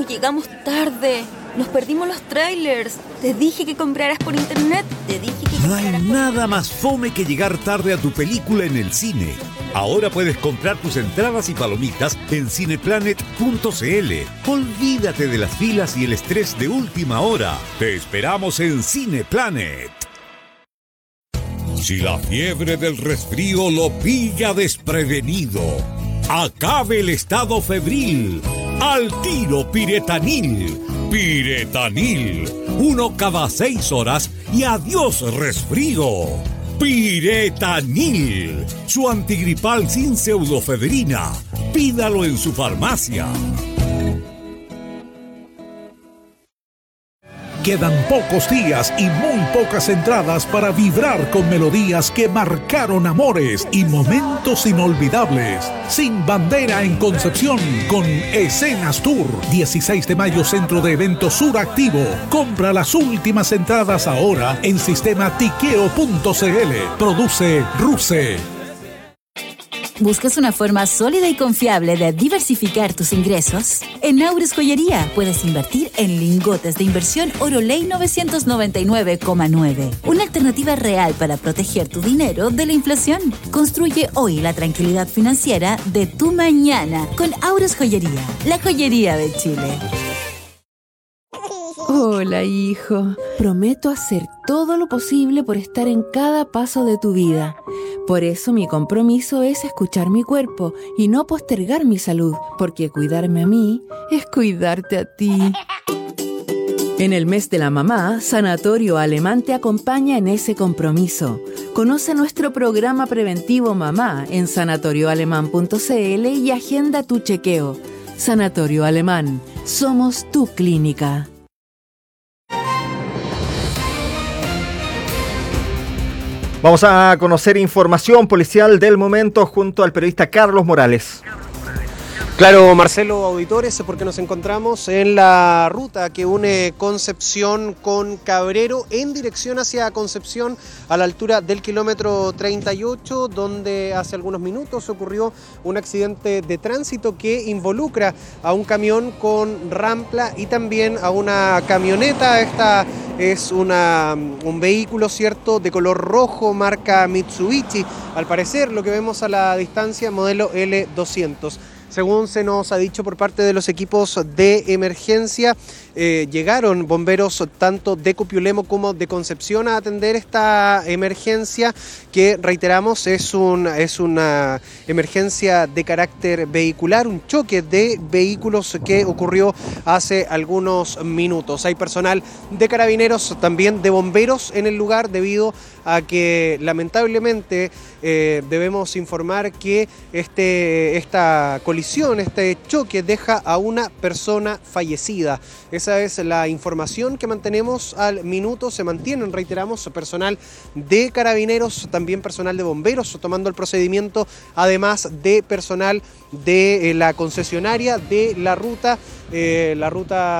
llegamos tarde. Nos perdimos los trailers. Te dije que compraras por internet. No hay nada más fome que llegar tarde a tu película en el cine. Ahora puedes comprar tus entradas y palomitas en cineplanet.cl. Olvídate de las filas y el estrés de última hora. Te esperamos en Cineplanet. Si la fiebre del resfrío lo pilla desprevenido, acabe el estado febril. Al tiro Piretanil. Piretanil. 1 cada 6 horas y adiós resfrío. Piretanil. Su antigripal sin pseudofedrina. Pídalo en su farmacia. Quedan pocos días y muy pocas entradas para vibrar con melodías que marcaron amores y momentos inolvidables. Sin Bandera en Concepción con Escenas Tour. 16 de mayo, Centro de Eventos Sur Activo. Compra las últimas entradas ahora en sistematiqueo.cl. Produce RUCE. ¿Buscas una forma sólida y confiable de diversificar tus ingresos? En Naures Joyería puedes invertir en lingotes de inversión Oro Ley 999,9. Una alternativa real para proteger tu dinero de la inflación. Construye hoy la tranquilidad financiera de tu mañana con Aures Joyería, la joyería de Chile. Hola, hijo. Prometo hacer todo lo posible por estar en cada paso de tu vida. Por eso mi compromiso es escuchar mi cuerpo y no postergar mi salud, porque cuidarme a mí es cuidarte a ti. En el mes de la mamá, Sanatorio Alemán te acompaña en ese compromiso. Conoce nuestro programa preventivo Mamá en sanatorioalemán.cl y agenda tu chequeo. Sanatorio Alemán, somos tu clínica. Vamos a conocer información policial del momento junto al periodista Carlos Morales. Claro, Marcelo, auditores, porque nos encontramos en la ruta que une Concepción con Cabrero en dirección hacia Concepción a la altura del kilómetro 38, donde hace algunos minutos ocurrió un accidente de tránsito que involucra a un camión con rampla y también a una camioneta. Esta es un vehículo, ¿cierto?, de color rojo, marca Mitsubishi. Al parecer, lo que vemos a la distancia, modelo L200. Según se nos ha dicho por parte de los equipos de emergencia, llegaron bomberos tanto de Copiulemo como de Concepción a atender esta emergencia que, reiteramos, es una emergencia de carácter vehicular, un choque de vehículos que ocurrió hace algunos minutos. Hay personal de carabineros, también de bomberos en el lugar, debido a que lamentablemente debemos informar que esta colisión, este choque, deja a una persona fallecida. Esa es la información que mantenemos al minuto. Se mantienen, reiteramos, personal de carabineros, también personal de bomberos tomando el procedimiento, además de personal de la concesionaria de la ruta